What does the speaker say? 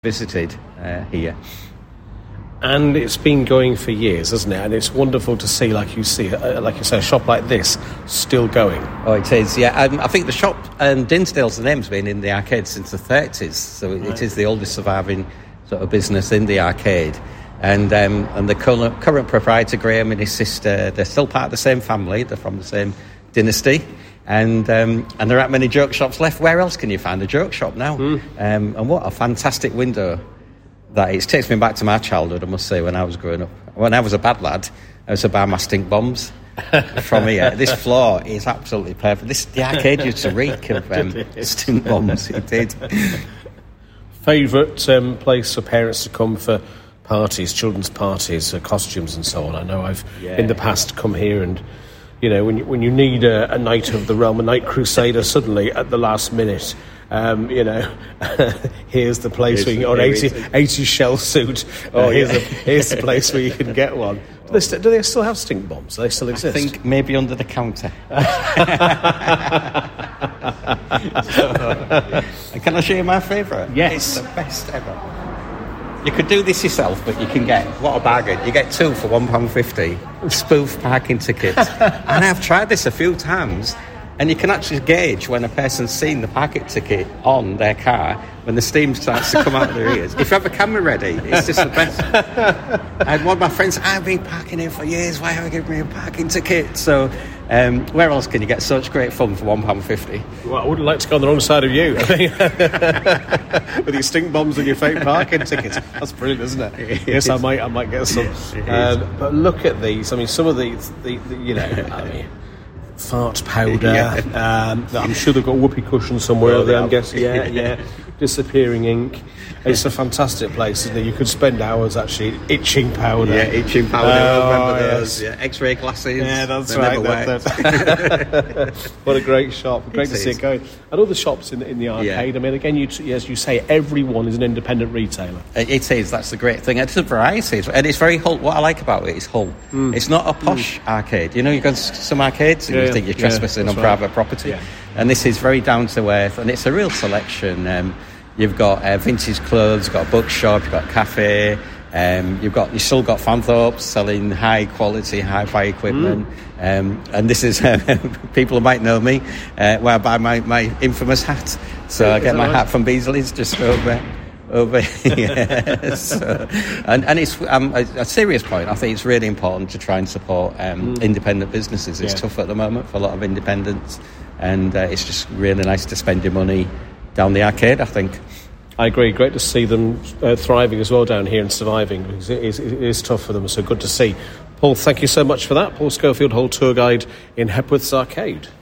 visited here. And it's been going for years, hasn't it? And it's wonderful to see, like you say, a shop like this still going. Oh, it is, yeah. I think the shop, Dinsdale's the name's been in the arcade since the 30s, so it is the oldest surviving sort of business in the arcade. And the current proprietor, Graham, and his sister, they're still part of the same family. They're from the same dynasty. And there aren't many joke shops left. Where else can you find a joke shop now? And what a fantastic window that is. It takes me back to my childhood, I must say, when I was growing up. When I was a bad lad, I used to buy my stink bombs from here. This floor is absolutely perfect. The arcade used to reek of stink bombs. It did. Favourite place for parents to come for parties, children's parties, costumes and so on? I know I've in the past come here and, you know, when you need a Knight of the Realm, a Knight Crusader suddenly at the last minute, you know, here's the place where you can, or 80 shell suit. Here's the place where you can get one. Do they still have stink bombs? Do they still exist? I think maybe under the counter. Can I show you my favourite? Yes. It's the best ever. You could do this yourself, but you can get, what a bargain, you get two for £1.50, spoof parking tickets. And I've tried this a few times, and you can actually gauge when a person's seen the parking ticket on their car, when the steam starts to come out of their ears. If you have a camera ready, it's just the best. I had one of my friends, I've been parking here for years, why haven't you given me a parking ticket? So where else can you get such great fun for £1.50? Well, I wouldn't like to go on the wrong side of you. I think. With your stink bombs and your fake parking tickets. That's brilliant, isn't it? Yes, I might get some. But look at these. I mean, some of these, you know, I mean, fart powder. I'm sure they've got whoopee cushions somewhere there, I'm guessing. Yeah. Disappearing ink. It's a fantastic place, isn't it? You could spend hours actually itching powder. Yeah, itching powder. I remember those. Yeah, X-ray glasses. Yeah, that's right. What a great shop. Great to see it going. And all the shops in the arcade. Yeah. I mean, again, as you say, everyone is an independent retailer. It is. That's the great thing. It's a variety. And it's very Hull. What I like about it is Hull. It's not a posh arcade. You know, you go to some arcades and you think you're trespassing on private property. Yeah. And this is very down to earth. And it's a real selection. You've got vintage clothes, you've got a bookshop, you've got a cafe, you've still got Fanthorpe's selling high quality, hi-fi equipment, and this is people might know me where I buy my infamous hat. So I get my hat from Beasley's just over here. So, and it's a serious point. I think it's really important to try and support independent businesses. It's tough at the moment for a lot of independents, and it's just really nice to spend your money down the arcade, I think. I agree. Great to see them thriving as well down here and surviving, because it is tough for them, so good to see. Paul, thank you so much for that. Paul Schofield, Hull tour guide in Hepworth's Arcade.